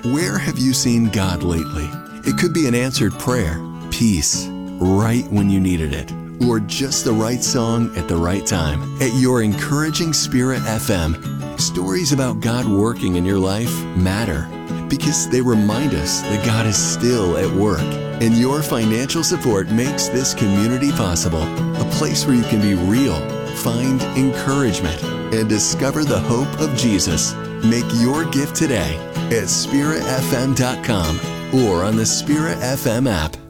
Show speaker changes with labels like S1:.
S1: Where have you seen God lately? It could be an answered prayer, peace, right when you needed it, or just the right song at the right time. At your Encouraging Spirit FM, stories about God working in your life matter because they remind us that God is still at work. And your financial support makes this community possible, a place where you can be real, find encouragement, and discover the hope of Jesus. Make your gift today at spiritfm.com or on the Spirit FM app.